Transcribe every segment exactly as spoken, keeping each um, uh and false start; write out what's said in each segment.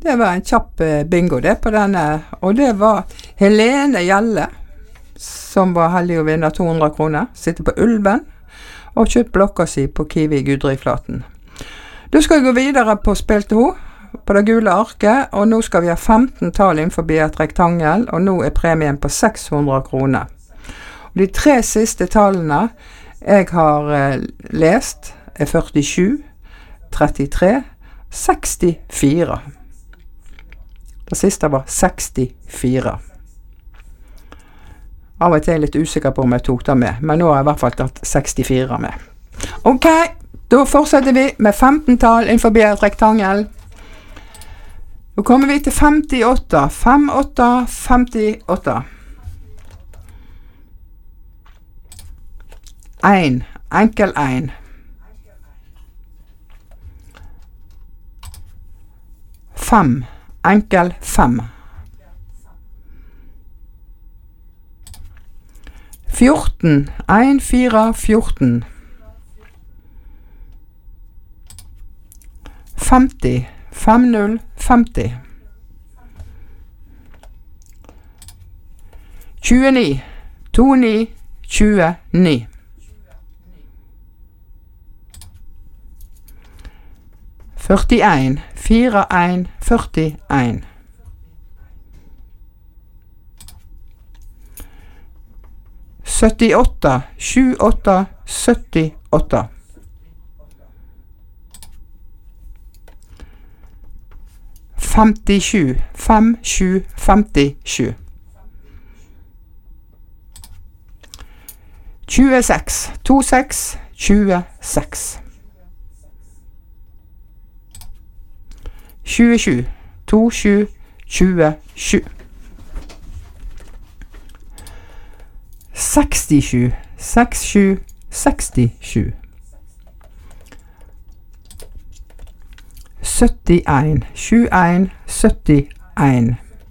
Det var en kjapp bingo det på denne, og det var Helene Gjelle, som var heldig å vinne to hundre kroner, sitter på Ulven, og kjøpt blokka si på Kiwi Gudriflaten. Da skal jeg gå videre på Spill til ho, på det gule arket, og nå skal vi ha femten tall innenfor et rektangel, og nå er premien på seks hundre kroner. Og de tre siste tallene jeg har eh, lest er førtisju, trettitre, sekstifire. Det siste var sekstifire. Av og til er jeg litt usikker på om jeg tok det med, men nå har jeg i hvert fall tatt sekstifire med. Ok, da fortsetter vi med femten tall innenfor et rektangel. Nå kommer vi til femtiåtte, femtiåtte, femtiåtte. En, enkel en. Fem, enkel fem. Fjorten, en, fire, fjorten. Femti, fem, null, femti. Tjueni, to, ni, tjueni. Førtien, fire, en, førtien. Syttiåtte, sju, åtte, syttiåtte. Femtisju, fem, sju, femtisju. Tjueseks, to, seks, tjueseks. Tjuesju, to, sju, tjuesju. Sekstisju, seks, sju, sekstisju. Syttien, sju, en, syttien.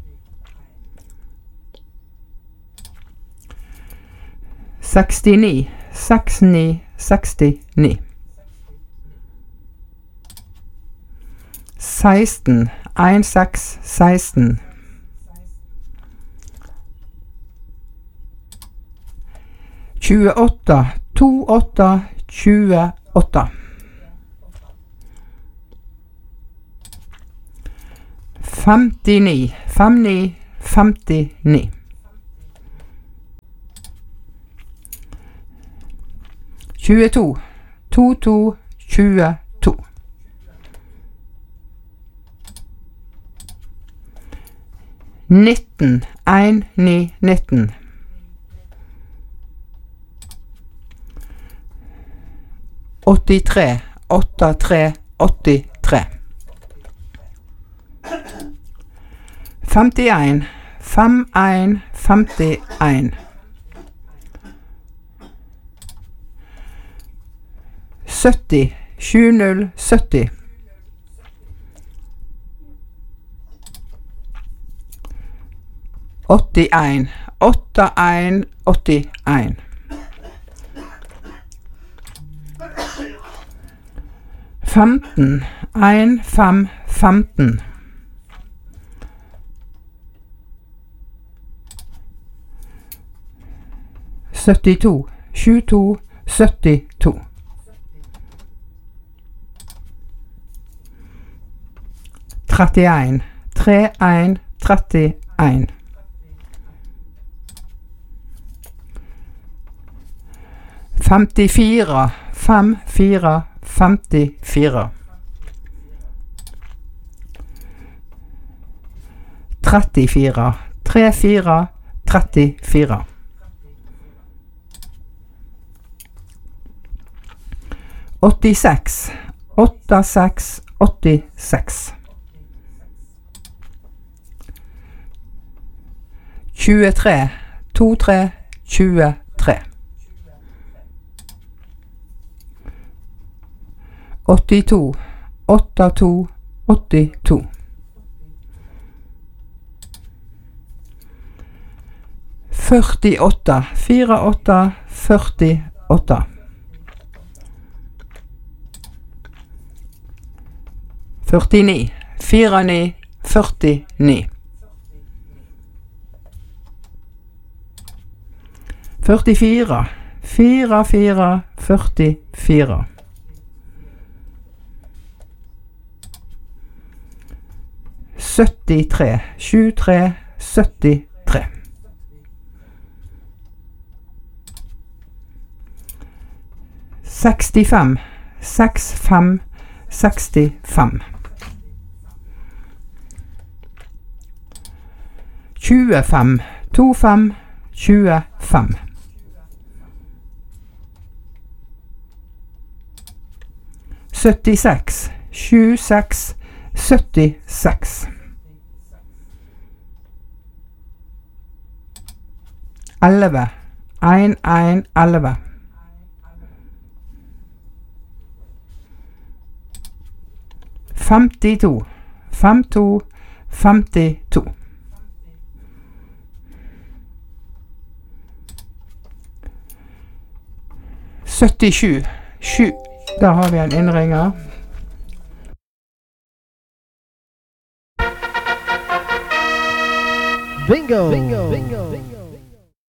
Sekstini, seks, ni, sekstini. Seksten, en, seks, seksten. Tjueåtte, to, åtte, tjueåtte. Femtini, fem, ni, femtini. Tjueto, to, to, tjueto. Nitten, en, ni, nitten. Åttitre, åtte, tre, åttitre. Femtien, fem, en, femtien. Sytti, sju, null, sytti. Åttien, åtte, en, åttien. Femten, en, fem, femten. Syttito, sju, to, syttito. Trettien, tre, en, trettien. Femtifire, fem, fire, femtifire. Trettifire, tre, fire, trettifire. Åttiseks, åtte, seks, åttiseks. Tjuetre, to, tre, tjuetre. Åttito, åtte, to, åttito. Førtiåtte, fire, åtte, førtiåtte. Førtini, fire, ni, førtini. førtifire. fire, fire, førtifire. syttitre. sju, tre, syttitre. sekstifem. seks, fem, sekstifem. tjuefem. to, fem, tjuefem. syttiseks. sju, seks, syttiseks. elleve. en, en, elleve. femtito. fem, to, femtito. syttisju. sju. Der har vi en innringer. Bingo! Bingo! Bingo!